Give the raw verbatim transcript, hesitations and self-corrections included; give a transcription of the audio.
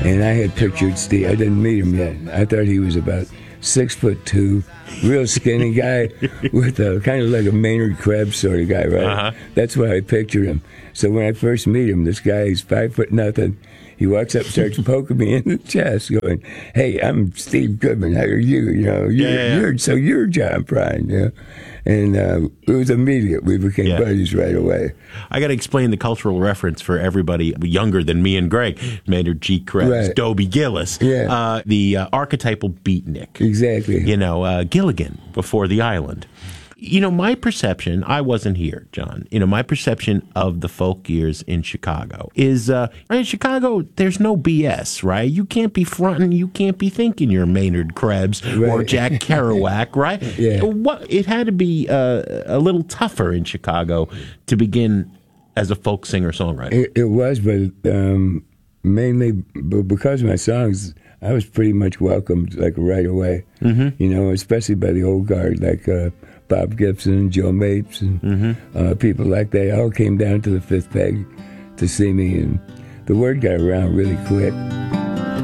And I had pictured Steve. I didn't meet him yet. I thought he was about six foot two, real skinny guy with a kind of like a Maynard Krebs sort of guy, right? Uh-huh. That's why I pictured him. So when I first meet him, this guy, he's five foot nothing. He walks up, starts poking me in the chest, going, "Hey, I'm Steve Goodman. How are you? You know, you're, yeah, yeah. you're so you're John Prine, you know." And uh, it was immediate. We became yeah. buddies right away. I got to explain the cultural reference for everybody younger than me and Greg. Maynard G. Krebs, right. Dobie Gillis, yeah. uh, the uh, archetypal beatnik. Exactly. You know, uh, Gilligan before the island. You know, my perception, I wasn't here, John. You know, my perception of the folk years in Chicago is, uh, in Chicago, there's no B S, right? You can't be fronting, you can't be thinking you're Maynard Krebs right. or Jack Kerouac, right? Yeah. What, it had to be uh, a little tougher in Chicago to begin as a folk singer-songwriter. It, it was, but um, mainly because of my songs, I was pretty much welcomed, like, right away. Mm-hmm. You know, especially by the old guard, like uh, Bob Gibson, Joe Mapes, and mm-hmm. uh, people like that all came down to the Fifth Peg to see me, and the word got around really quick.